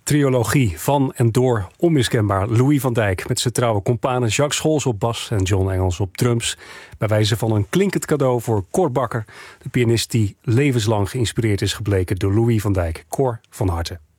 triologie van en door onmiskenbaar Louis van Dijk met zijn trouwe companen Jacques Scholz op bas en John Engels op drums. Bij wijze van een klinkend cadeau voor Cor Bakker, de pianist die levenslang geïnspireerd is gebleken door Louis van Dijk. Cor, van harte.